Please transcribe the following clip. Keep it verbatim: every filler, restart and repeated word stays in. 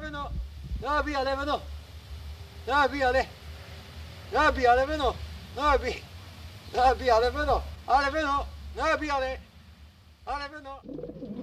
venons. Nabi, allez, venons. Nabi, allez. Nabi, allez, venons. Nabi. Nabi, allez, venons. Allez, venons. Nabi, allez. Allez, venons.